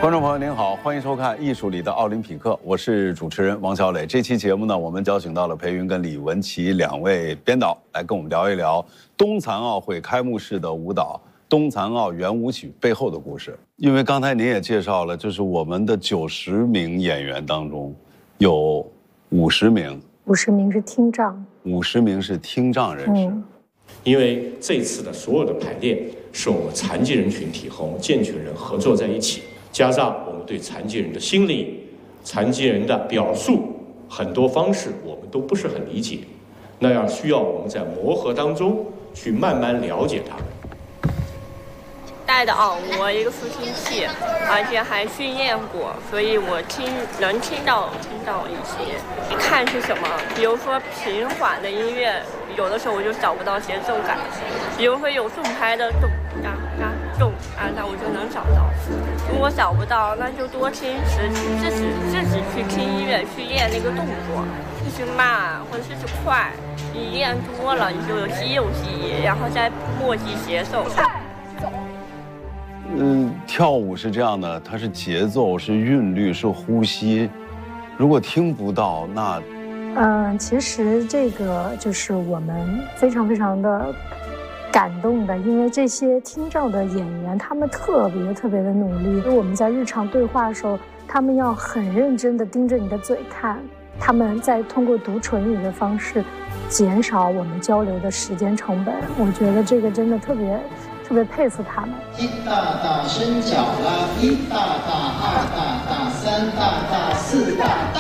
观众朋友您好，欢迎收看《艺术里的奥林匹克》，我是主持人王小磊。这期节目呢，我们邀请到了裴云跟李文琪2位编导来跟我们聊一聊冬残奥会开幕式的舞蹈《冬残奥圆舞曲》背后的故事。因为刚才您也介绍了，就是我们的90名演员当中，有50名是听障，50名是听障人士。 因为这次的所有的排练是我们残疾人群体和我们健全人合作在一起，加上我们对残疾人的心理、残疾人的表述很多方式我们都不是很理解，那样需要我们在磨合当中去慢慢了解他们。 戴的耳蜗一个助听器，而且还训练过，所以我能听到一些。看是什么，比如说平缓的音乐，有的时候我就找不到节奏感，比如说有重拍的动啊动啊，那我就能找到。如果找不到，那就多听实体，自己去听音乐，去练那个动作，是慢或者是快，你练多了，你就有肌肉记忆，然后再默记节奏。 跳舞是这样的，它是节奏，是韵律，是呼吸。如果听不到，那其实这个就是我们非常的感动的，因为这些听障的演员，他们特别的努力。我们在日常对话的时候，他们要很认真的盯着你的嘴看，他们在通过读唇语的方式，减少我们交流的时间成本。我觉得这个真的特别佩服他们。 一大大伸脚啦，一大大，二大大，三大大，四大大。